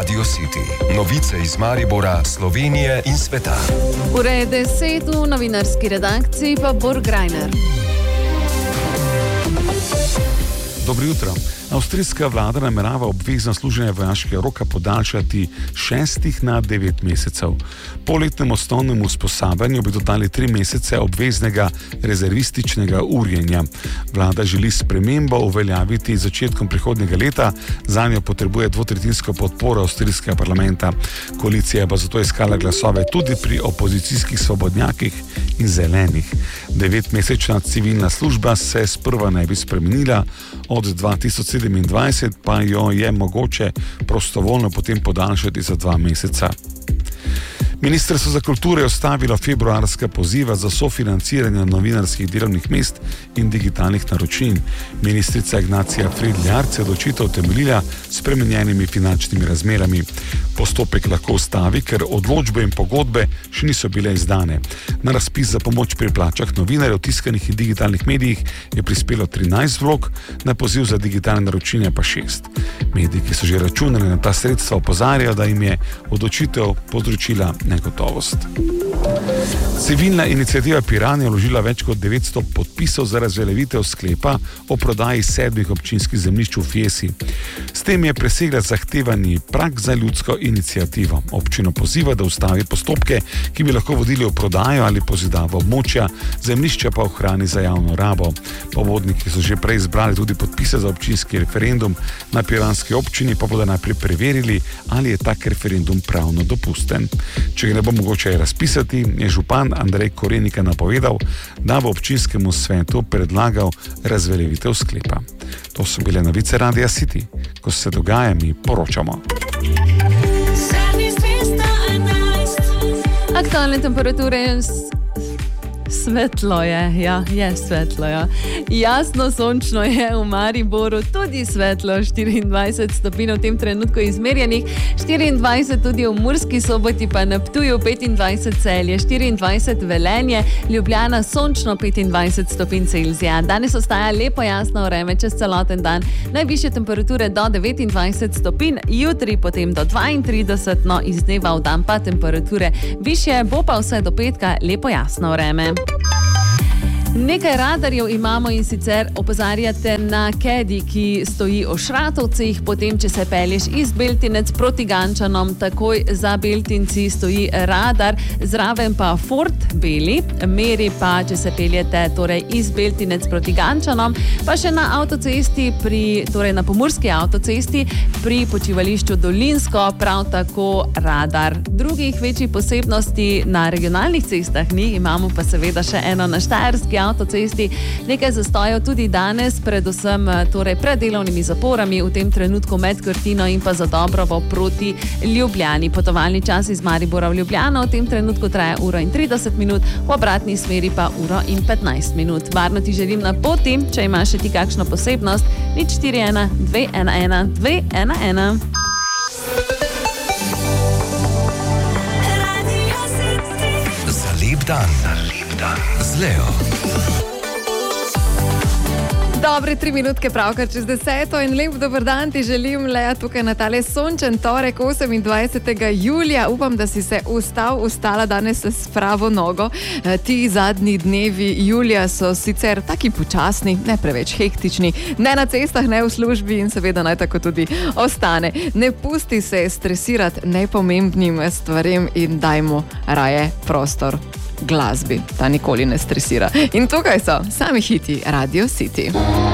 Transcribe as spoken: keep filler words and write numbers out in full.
Radio City. Novice iz Maribora, Slovenije in sveta. Ura je deset, v novinarski redakciji pa Bor Grajner. Dobro jutro. Avstrijska vlada namerava obvezno služenje vojaškega roka podaljšati šestih na devet mesecev. Po letnem osnovnem usposabljanju bi dodali tri mesece obveznega rezervističnega urjenja. Vlada želi spremembo uveljaviti z začetkom prihodnjega leta, zanjo potrebuje dvotretjinsko podporo avstrijskega parlamenta. Koalicija bo zato iskala glasove tudi pri opozicijskih svobodnjakih in zelenih. Devetmesečna civilna služba se sprva ne bi spremenila, od dva tisoč sedemindvajset pa jo je mogoče prostovoljno potem podaljšati za dva meseca. Ministrstvo za kulturo je ustavilo februarska poziva za sofinanciranje novinarskih delovnih mest in digitalnih naročnin. Ministrica Ignacija Fridl-Jarc je odločitev temeljila s spremenjenimi finančnimi razmerami. Postopek lahko ustavi, ker odločbe in pogodbe še niso bile izdane. Na razpis za pomoč pri plačah novinarjev v tiskanih in digitalnih medijih je prispelo trinajst vlog, na poziv za digitalne naročnine pa šest. Mediji, ki so že računali na ta sredstva, opozarjajo, da jim je odločitev povzročila negotovost. Civilna iniciativa Piran je vložila več kot devetsto podpisov za razveljavitev sklepa o prodaji sedmih občinskih zemljišč v Fiesi. S tem je presegla zahtevani prag za ljudsko iniciativo. Občino poziva, da ustavi postopke, ki bi lahko vodili v prodajo ali pozidavo območja, zemljišča pa ohrani za javno rabo. Pobudniki so že prej zbrali tudi podpise za občinski referendum, na piranski občini pa bodo najprej preverili, ali je tak referendum pravno dopusten. Če ga ne bo mogoče razpisati, je župan Andrej Korenika napovedal, da bo občinskemu svetu predlagal razveljavitev sklepa. To so bile novice Radia City. Ko se dogaja, mi poročamo. Aktualne temperature. Svetlo je, ja, je svetlo, ja. Jasno, sončno je v Mariboru, tudi svetlo, štiriindvajset stopinj v tem trenutku izmerjenih, štiriindvajset tudi v Murski Soboti, pa na Ptuju petindvajset Celje, štiriindvajset Velenje, Ljubljana sončno petindvajset stopinj Celzija. Danes ostaja lepo jasno vreme čez celoten dan, najvišje temperature do devetindvajset stopinj, jutri potem do dvaintrideset, no iz dneva v dan pa temperature višje, bo pa vse do petka lepo jasno vreme. Nekaj radarjev imamo in sicer opozarjate na Kedi, ki stoji o Šratovcih, potem če se pelješ iz Beltinec proti Gančanom, takoj za Beltinci stoji radar, zraven pa Ford Beli, meri pa, če se peljete torej iz Beltinec proti Gančanom, pa še na avtocesti, pri, torej na pomurski avtocesti, pri počivališču Dolinsko, prav tako radar. Drugih večjih posebnosti na regionalnih cestah ni, imamo pa seveda še eno na Štajerski avtocesti, nekaj zastojev tudi danes, predvsem torej pred delovnimi zaporami, v tem trenutku med Krtino in pa Zadobrovo proti Ljubljani. Potovalni čas iz Maribora v Ljubljano v tem trenutku traja uro in trideset minut, v obratni smeri pa uro in petnajst minut. Varno ti želim na poti, če imaš še ti kakšno posebnost, nič štiri ena dve ena ena dve ena ena. Za lep dan, za lep dan z Leo. Dobre tri minutke pravkar čez deseto in lep dober dan ti želim, Lea, tukaj na tale sončen torek osemindvajsetega julija. Upam, da si se ustal, ustala danes s pravo nogo. Ti zadnji dnevi julija so sicer taki počasni, ne preveč hektični, ne na cestah, ne v službi in seveda naj tako tudi ostane. Ne pusti se stresirati nepomembnim stvarem in dajmo raje prostor glasbi, ta nikoli ne stresira. In tukaj so sami hiti Radio City.